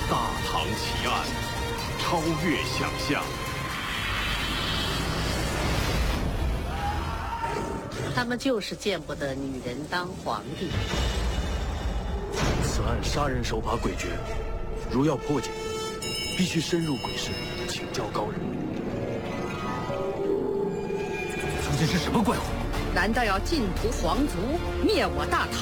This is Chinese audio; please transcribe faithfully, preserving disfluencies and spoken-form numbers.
大唐奇案，超越想象。 他们就是见不得女人当皇帝。 此案杀人手法诡谲，如要破解，必须深入鬼市，请教高人。 究竟是什么怪物？ 难道要尽屠皇族，灭我大唐？